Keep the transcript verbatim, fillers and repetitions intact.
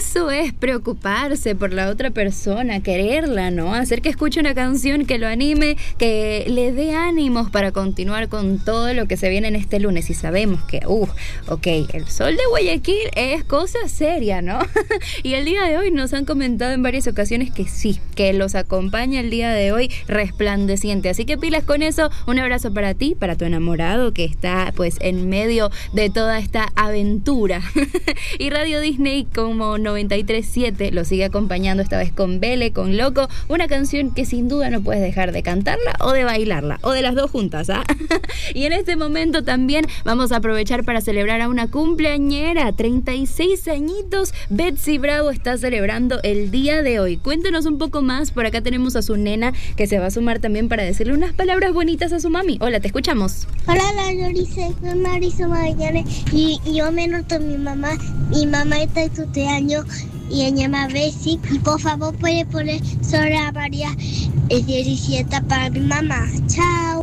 eso es preocuparse por la otra persona, quererla, ¿no? Hacer que escuche una canción que lo anime, que le dé ánimos para continuar con todo lo que se viene en este lunes. Y sabemos que, uff, ok, el sol de Guayaquil es cosa seria, ¿no? Y el día de hoy nos han comentado en varias ocasiones que sí, que los acompaña el día de hoy resplandeciente. Así que pilas con eso. Un abrazo para ti, para tu enamorado que está pues en medio de toda esta aventura. Y Radio Disney como noventa y tres siete lo sigue acompañando, esta vez con Vele, con Loco, una canción que sin duda no puedes dejar de cantarla o de bailarla, o de las dos juntas, ¿ah? Y en este momento también vamos a aprovechar para celebrar a una cumpleañera, treinta y seis añitos, Betsy Bravo está celebrando el día de hoy. Cuéntanos un poco más, por acá tenemos a su nena que se va a sumar también para decirle unas palabras bonitas a su mami. Hola, te escuchamos. Hola, la Lorice, soy Marisa Magallanes y, y yo me noto a mi mamá. Mi mamá está en su años y ella llama Bessie. Y por favor puede poner Sora María el diecisiete para mi mamá. Chao.